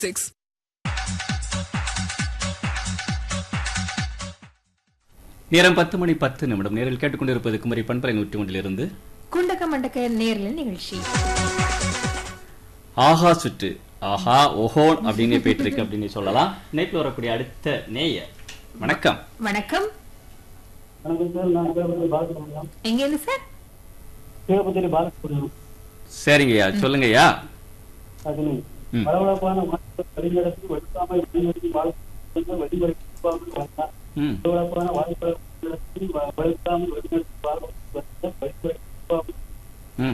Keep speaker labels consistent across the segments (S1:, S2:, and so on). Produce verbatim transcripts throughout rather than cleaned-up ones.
S1: six.
S2: நேரம் பத்து மணி பத்து நிமிடம் நேரில் கேட்டுக்கொண்டிருப்பது குமரி பண்பலை நூற்றி ஒன்றிலிருந்து
S3: குண்டக்க மண்டக்க நேரில் நிகழ்ச்சி.
S2: ஆஹா சுற்று ஆஹா ஓஹோன் அப்படின்னு போயிட்டு இருக்கு அப்படின்னு சொல்லலாம். நேற்று வரக்கூடிய அடுத்த நேயர் வணக்கம்.
S3: வணக்கம். எங்க இருந்து சார்?
S2: சரிங்கய்யா, சொல்லுங்கய்யா. ம். ம். ம்.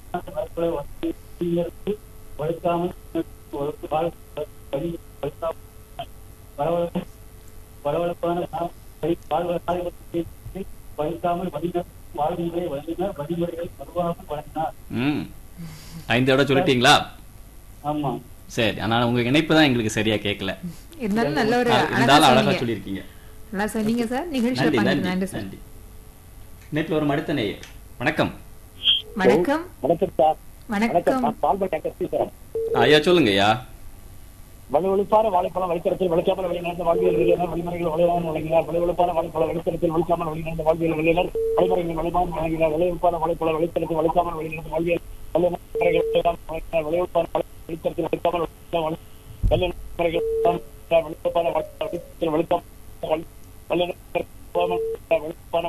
S2: ம். ஐந்து தடவை சொல்லிட்டீங்களா?
S4: ஆமா.
S2: சரி, ஆனா உங்க இணைப்பு தான் எங்களுக்கு சரியா கேட்கல.
S3: இருந்தாலும் நல்ல ஒரு
S2: இருந்தாலும்
S3: அழகா
S2: அழகா
S3: சொன்னீங்க.
S2: சொல்லியிருக்கீங்க.
S3: நல்லா சொன்னீங்க சார். நிகழ்ச்சியில
S2: நன்றி
S3: பங்கு
S2: நன்றி
S3: நன்றி சார்.
S2: நன்றி. நேற்று வரும் அடுத்த நேயர் வணக்கம்.
S3: வணக்கம்.
S4: வணக்கம் சார்.
S3: வணக்கம்.
S4: நான் பால்பேட்டை கட்சி சார்.
S2: ஐயா சொல்லுங்கய்யா.
S4: வலுவழுப்பான வாழைப்பழம் வழித்தடத்தில் வெளிக்காமல் வெளிநடந்த வாழ்வியல் வெளியினர் வழிமுறைகள் வலுவான வழங்கினார். வலுவழுப்பான வாழைப்பழம் வழித்தடத்தில் வெளிக்காமல் வெளிநடந்த வாழ்வியல் வெளியினர் வழிமுறைகள் வலுவான வழங்கினார். வலுவழுப்பான வாழைப்பழம் வழித்தடத்தில் வெளிக்காமல் வெளிநடந்த வாழ்வியல் வல்லுநர்கள் வலுவழுப்பான வழித்தடத்தில் வெளிக்காமல் வல்லுநர்கள் வலுவழுப்பான வழித்தடத்தில் வெளிக்காமல் வலுவழுப்பான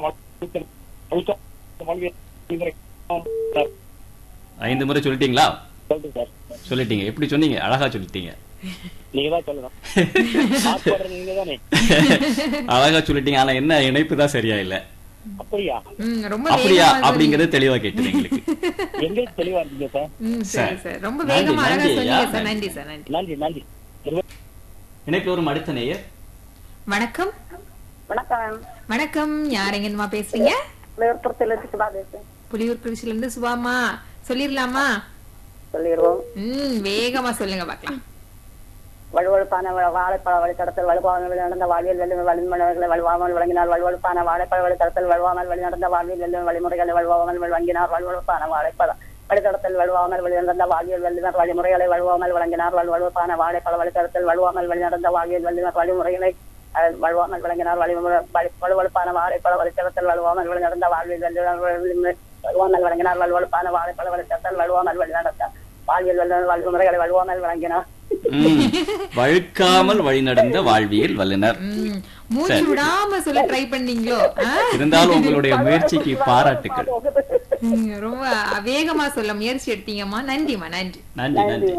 S4: வாழ்வியல்
S2: ஐந்து முறை சொல்லிட்டீங்களா?
S4: சொல்லுங்க சார்.
S2: சொல்லிட்டீங்க. எப்படி சொன்னீங்க? அழகா சொல்லிட்டீங்க.
S4: நீங்க தான் சொல்லணும். நீங்க தானே.
S2: அழகா சொல்லிட்டீங்க. ஆனா என்ன இணைப்பு தான் சரியா இல்ல.
S4: அப்படியா?
S3: ம், ரொம்ப
S2: அப்படியா
S3: வேகமா
S2: அப்படிங்கறது தெளிவா கேட்டது எங்களுக்கு.
S4: எங்களுக்கு தெளிவா இருந்தீங்க சார்.
S3: ம், சரி சார். ரொம்ப
S2: நன்றி,
S3: வேகமா அழகா
S2: நன்றி
S3: சொன்னீங்க
S2: ஐயா.
S3: சார். நன்றி சார். நன்றி.
S4: நன்றி நன்றி.
S2: இணைப்பு வரும் அடுத்த நேயர்
S3: வணக்கம்.
S5: வணக்கம்.
S3: வணக்கம். யார் எங்கம்மா பேசுறீங்க?
S5: விழுப்புரத்திலிருந்து சுபா பேசுறேன்.
S3: புலியூர் குறிச்சில இருந்து சுபாமா. சொல்லிரலாமா?
S5: சொல்லிடுவோம்.
S3: ம், வேகமா சொல்லுங்க பார்க்கலாம்.
S5: வலுவழுப்பான வாழைப்பழ வழித்தடத்தில் வலுவாமல் வழிநடந்த வாழ்வியல் வெல்லும் வழிமுறைகளை வலுவாமல் வழங்கினார். வலுவழுப்பான வாழைப்பழ வழித்தடத்தில் வலுவாமல் வழிநடந்த வாழ்வியல் வெல்லும் வழிமுறைகளை வலுவாமல் வழங்கினார். வலுவழுப்பான வாழைப்பழ வழித்தடத்தில் வலுவாமல் வழிநடந்த வாழ்வியல் வெல்லுநர் வழிமுறைகளை வலுவாமல் வழங்கினார். வலுவழுப்பான வாழைப்பழ வழித்தடத்தில் வலுவாமல் வழிநடந்த வாழ்வியல் வெல்லுநர் வழிமுறைகளை வலுவாமல் வழங்கினார். வலுவழுப்பான வாழைப்பழ வழித்தடத்தில் வலுவாமல் வழிநடந்த வாழ்வியல் வெல்லுநர் வலுவாமல் வழங்கினார். வலுவழுப்பான வாழைப்பழ வழித்தடத்தில் வலுவாமல் வழிநடந்த வாழ்வியல் வெல்லுநர் வழிமுறைகளை வலுவாமல் வழங்கினார்.
S2: வழுக்காமல் வழி நடந்த வாழ்வியல் வல்லுனர்.
S3: ம், மூச்சு விடாம சொல்ல ட்ரை பண்ணீங்களோ? ஆ?
S2: இருந்தாலும் உங்களுடைய முயற்சிக்கு பாராட்டுக்கள்.
S3: ம், ரொம்ப வேகமா சொல்ல முயற்சி எடுத்தீங்கம்மா. நன்றிமா. நன்றி.
S2: நன்றி நன்றி.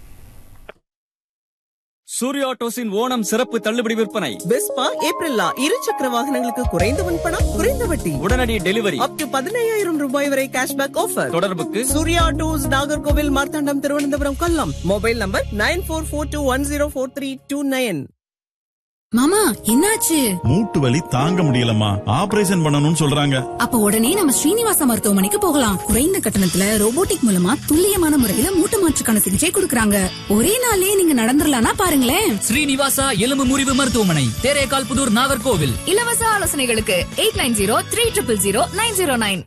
S1: சூர்யா ஆட்டோஸின் ஓணம் சிறப்பு தள்ளுபடி விற்பனை.
S6: வெஸ்பா ஏப்ரல்லா இரு சக்கர வாகனங்களுக்கு குறைந்த முன்பணம் குறைந்த வட்டி
S1: உடனடி டெலிவரி.
S6: அப் டு பதினையாயிரம் ரூபாய் வரை கேஷ்பேக் ஆஃபர்.
S1: தொடர்புக்கு
S6: Surya autos, Nagercoil, Marthandam, Thiruvananthapuram, Kollam. Mobile number nine four four two one zero four three two nine.
S7: மாமா என்னாச்சு?
S8: மூட்டு வலி தாங்க முடியலம்மா, ஆபரேஷன் பண்ணணும்னு சொல்றாங்க.
S7: அப்ப உடனே நம்ம ஸ்ரீனிவாசா மருத்துவமனைக்கு போகலாம். குறைந்த கட்டணத்துல ரோபோட்டிக் மூலமா துல்லியமான முறையில மூட்டு மாற்றுக்கான சிகிச்சை கொடுக்கறாங்க. ஒரே நாள்லயே நீங்க நடந்துடலாம்னா பாருங்களேன்.
S9: ஸ்ரீனிவாசா எலும்பு முறிவு மருத்துவமனை, தேரேகால் புதூர், நாகர்கோவில்.
S7: இலவச ஆலோசனைகளுக்கு eight nine zero three triple zero nine zero nine.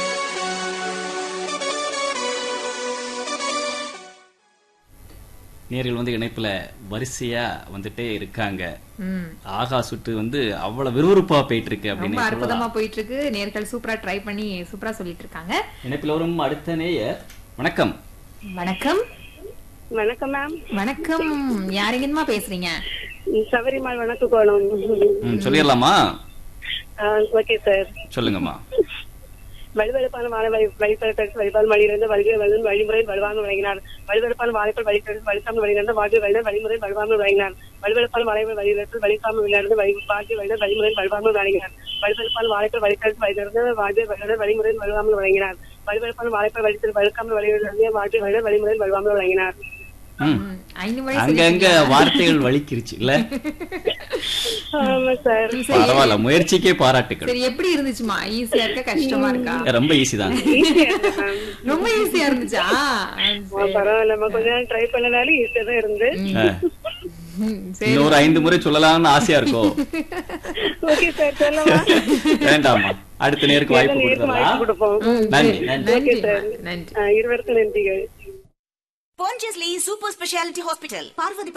S2: நேரில் வந்து இணைப்புல வரிசையா வந்துட்டே இருக்காங்க.
S3: ம்,
S2: ஆகா சுற்று வந்து அவ்வளவு விறுவிறுப்பா போயிட்டு இருக்கு
S3: ரொம்ப
S2: அப்படின்னு
S3: அற்புதமா
S2: சொல்லலாம்.
S3: போயிட்டு இருக்கு. நேர்கள் சூப்பரா ட்ரை பண்ணி சூப்பரா சொல்லிட்டு இருக்காங்க.
S2: இணைப்பில் வரும் அடுத்த நேயர் வணக்கம்.
S3: வணக்கம்.
S5: வணக்கம் மேம்.
S3: வணக்கம். யார் எங்கம்மா பேசுறீங்க?
S5: சபரிமால் வணக்கம் கோலம்.
S2: ம், சொல்லிடலாமா?
S5: Okay sir.
S2: சொல்லுங்கம்மா.
S5: வலுவழுப்பான வாழை வழிபடுத்த வழிபாடு வழியிலிருந்து வழிகள் வலும் வழிமுறை வலுவாமல் வழங்கினார். வலுவழுப்பான வாழைப்பல் வழிபடுத்த வலிசாமல் வழிநடந்த வாழ்க்கை வழிநர் வழிமுறை வலுவாமல் வழங்கினார். வலுவழுப்பான வாழைப்பல் வழியிலிருந்து வலிசாமல் வழிநடந்து வாழ்க்கை வழிநர் வழிமுறை வலுவாமல் வழங்கினார். வலுவழுப்பான வாழைப்பல் வழித்தடத்தில் வழிநடந்த வாழ்க்கை வழிநர் வழிமுறை வலுவாமல் வழங்கினார். வலுவழுப்பான வாழைப்பல் வழித்தல் வழுக்காமல் வழிநடந்த வாழ்க்கை வழிநர் வழிமுறை வலுவாமல் வழங்கினார்.
S2: ம்.
S3: ம், ஐந்து முறை
S2: அங்கங்க
S3: சொல்லிட்டீங்க.
S2: வார்த்தைகள் வலிக்கிருச்சு இல்ல?
S5: ஆமா சார்.
S3: சரி,
S2: பரவாயில்ல, முயற்சிக்கே பாராட்டுக்கள்.
S3: சரி, எப்படி இருந்துச்சுமா? ஈஸியா இருக்கா கஷ்டமா இருக்கா?
S2: ரொம்ப ஈஸி தான்.
S3: ரொம்ப ஈஸியா இருந்துச்சா? சரி.
S5: பரவாயில்ல, நம்ம கொஞ்ச நேரம் ட்ரை பண்ணனால ஈஸியா தான் இருந்து.
S3: ம், சரி.
S2: இன்னொரு ஐந்து முறை சொல்லலாம்னு ஆசையா இருக்கும்.
S5: ஓகே சார், சொல்லலாம்.
S2: வேண்டாமா, அடுத்த நேருக்கு வாய்ப்பு
S5: நேருக்கு வாய்ப்பு
S2: கொடுத்துடலாம்.
S5: கொடுப்போம்.
S3: ம்,
S2: நன்றி
S3: சரி.
S2: நன்றி.
S3: நன்றிம்மா. நன்றி.
S5: இருவருக்கும் நன்றிகள்.
S10: Pondicherry Super Speciality Hospital, Parvati